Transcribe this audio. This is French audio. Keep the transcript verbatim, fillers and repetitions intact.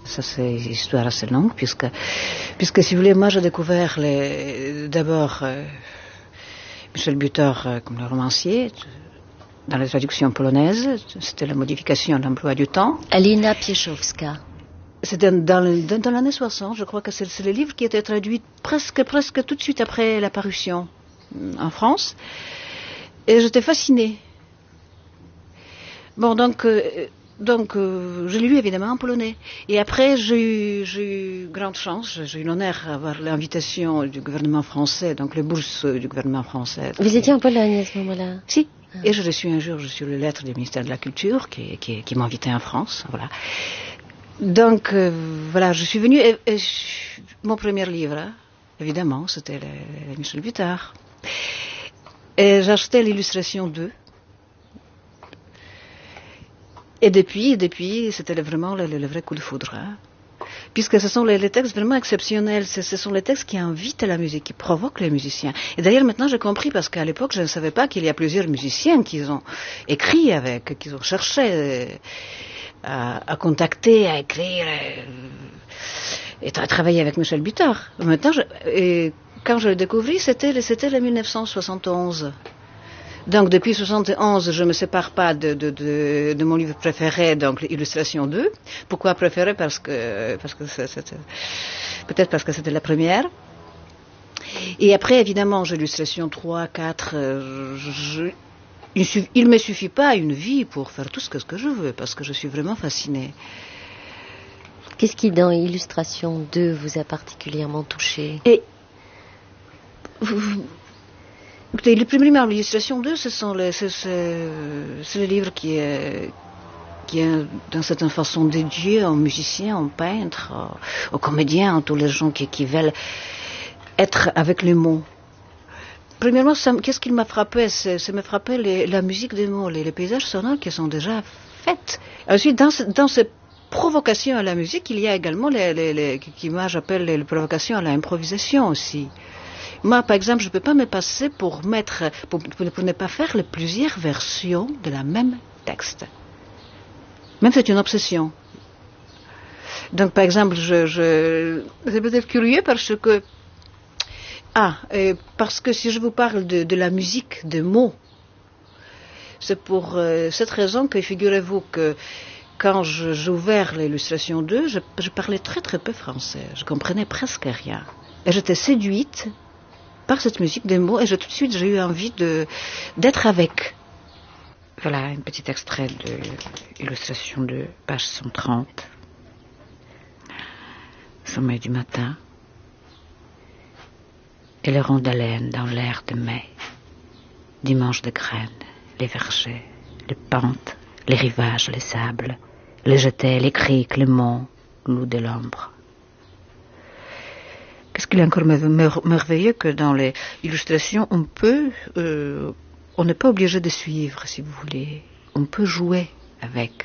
Ça, c'est une histoire assez longue, puisque, puisque si vous voulez, moi, j'ai découvert les, d'abord euh, Michel Butor euh, comme le romancier, dans la traduction polonaise. C'était la modification de l'emploi du temps. Alina Pieszowska. C'était dans, dans, dans l'année soixante, je crois que c'est, c'est le livre qui a été traduit presque, presque tout de suite après la parution en France. Et j'étais fascinée. Bon, donc, euh, donc euh, je l'ai lu évidemment en polonais. Et après, j'ai eu, j'ai eu grande chance, j'ai eu l'honneur d'avoir l'invitation du gouvernement français, donc les bourses du gouvernement français. Vous étiez en Pologne à ce moment-là? Si. Ah. Et je reçu un jour, je reçu les lettres du ministère de la Culture qui, qui, qui m'invitait en France. Voilà. Donc, euh, voilà, je suis venue. Et, et, mon premier livre, hein, évidemment, c'était le, le Michel Butor. Et j'ai acheté l'illustration d'eux. Et depuis, depuis, c'était vraiment le, le, le vrai coup de foudre. Hein. Puisque ce sont les, les textes vraiment exceptionnels. Ce, ce sont les textes qui invitent à la musique, qui provoquent les musiciens. Et d'ailleurs, maintenant, j'ai compris, parce qu'à l'époque, je ne savais pas qu'il y a plusieurs musiciens qui ont écrit avec, qui ont cherché à, à contacter, à écrire, et à travailler avec Michel Butor. Maintenant, je, et quand je le découvris, c'était, c'était le mille neuf cent soixante et onze. Donc, depuis soixante et onze, je ne me sépare pas de, de, de, de mon livre préféré, donc l'illustration deux. Pourquoi préféré? Parce que, parce que c'est, c'est, peut-être parce que c'était la première. Et après, évidemment, j'ai l'illustration trois, quatre. Je, il ne me suffit pas une vie pour faire tout ce que, ce que je veux, parce que je suis vraiment fascinée. Qu'est-ce qui, dans illustration deux, vous a particulièrement touché? Et, écoutez, le premier livre, l'illustration deux, ce sont les, c'est, c'est, c'est le livre qui est, qui est d'une certaine façon dédié aux musiciens, aux peintres, aux, aux comédiens, à tous les gens qui, qui veulent être avec les mots. Premièrement, ça, qu'est-ce qui m'a frappé? C'est, ça m'a frappé les, la musique des mots, les, les paysages sonores qui sont déjà faits. Ensuite, dans, dans ces provocations à la musique, il y a également les, les, les qui moi j'appelle les, les provocations à l'improvisation aussi. Moi, par exemple, je ne peux pas me passer pour mettre, pour, pour, pour ne pas faire les plusieurs versions de la même texte. Même c'est une obsession. Donc, par exemple, je, je, c'est peut-être curieux parce que, ah, euh, parce que si je vous parle de, de la musique des mots, c'est pour euh, cette raison que figurez-vous que quand je, j'ai ouvert l'illustration deux, je, je parlais très très peu français. Je comprenais presque rien. Et j'étais séduite par cette musique des mots, et je, tout de suite j'ai eu envie de, d'être avec. Voilà un petit extrait de l'illustration de page cent trente. Sommeil du matin. Et le rond d'haleine dans l'air de mai. Dimanche de graines, les vergers, les pentes, les rivages, les sables, les jetés, les criques, les monts, loup de l'ombre. Qu'est-ce qu'il est encore merveilleux que dans les illustrations, on peut, euh, on n'est pas obligé de suivre, si vous voulez. On peut jouer avec.